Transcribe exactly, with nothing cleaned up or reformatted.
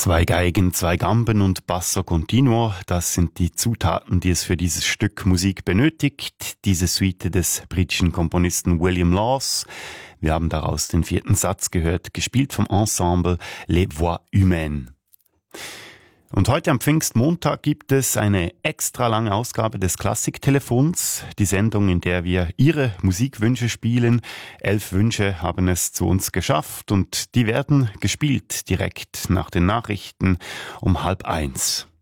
Zwei Geigen, zwei Gamben und Basso Continuo, das sind die Zutaten, die es für dieses Stück Musik benötigt. Diese Suite des britischen Komponisten William Laws. Wir haben daraus den vierten Satz gehört, gespielt vom Ensemble Les Voix Humaines. Und heute am Pfingstmontag gibt es eine extra lange Ausgabe des Klassiktelefons, die Sendung, in der wir Ihre Musikwünsche spielen. Elf Wünsche haben es zu uns geschafft und die werden gespielt direkt nach den Nachrichten um halb eins.